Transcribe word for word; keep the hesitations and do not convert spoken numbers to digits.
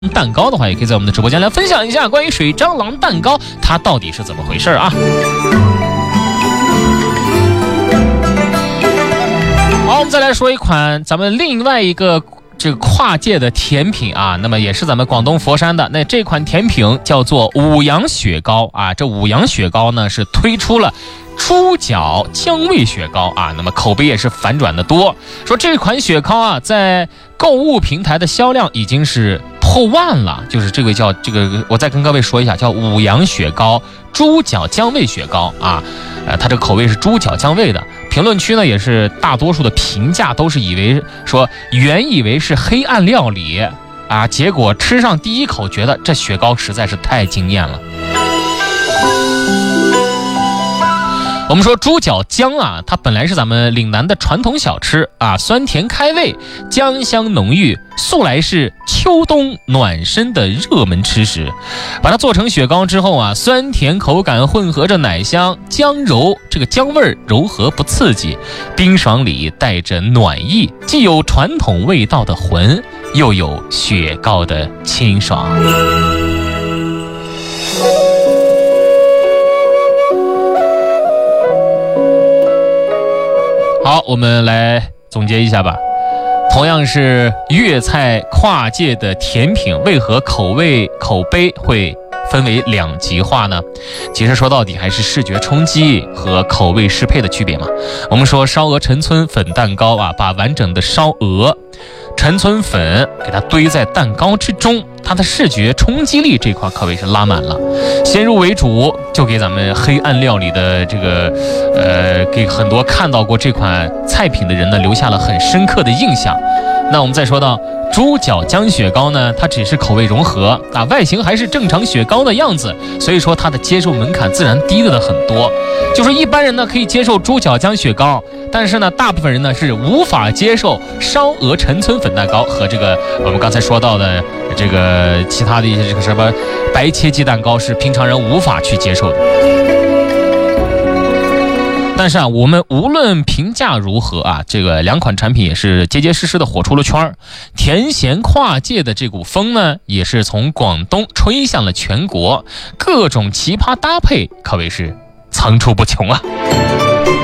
蛋糕的话，也可以在我们的直播间来分享一下关于水蟑螂蛋糕它到底是怎么回事啊。好，我们再来说一款咱们另外一个这个跨界的甜品啊，那么也是咱们广东佛山的。那这款甜品叫做五羊雪糕啊，这五羊雪糕呢是推出了猪脚姜味雪糕啊，那么口碑也是反转的多。说这款雪糕啊，在购物平台的销量已经是破万了，就是这个叫这个，我再跟各位说一下，叫五羊雪糕猪脚姜味雪糕啊，呃，它这个口味是猪脚姜味的。评论区呢也是大多数的评价都是以为说原以为是黑暗料理啊，结果吃上第一口觉得这雪糕实在是太惊艳了。我们说猪脚姜啊，它本来是咱们岭南的传统小吃啊，酸甜开胃，姜香浓郁，素来是秋冬暖身的热门吃食。把它做成雪糕之后啊，酸甜口感混合着奶香，姜柔这个姜味柔和不刺激，冰爽里带着暖意，既有传统味道的魂，又有雪糕的清爽。好，我们来总结一下吧。同样是粤菜跨界的甜品，为何口味口碑会分为两极化呢？其实说到底还是视觉冲击和口味适配的区别嘛。我们说烧鹅陈村粉蛋糕啊，把完整的烧鹅陈村粉给它堆在蛋糕之中，它的视觉冲击力这块可谓是拉满了。先入为主，就给咱们黑暗料理的这个呃，给很多看到过这款菜品的人呢留下了很深刻的印象。那我们再说到猪脚姜雪糕呢，它只是口味融合啊，外形还是正常雪糕的样子，所以说它的接受门槛自然低的很多。就是一般人呢可以接受猪脚姜雪糕，但是呢大部分人呢是无法接受烧鹅陈村粉蛋糕和这个我们刚才说到的这个其他的一些这个什么白切鸡蛋糕，是平常人无法去接受的。但是啊，我们无论评价如何啊，这个两款产品也是结结实实的火出了圈，甜咸跨界的这股风呢，也是从广东吹向了全国，各种奇葩搭配可谓是层出不穷啊。